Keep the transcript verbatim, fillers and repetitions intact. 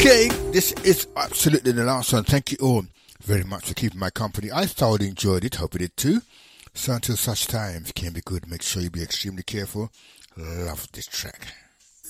Okay, this is absolutely the last one. Thank you all very much for keeping my company. I thoroughly enjoyed it. Hope you did too. So until such time, if you can be good, make sure you be extremely careful. Love this track.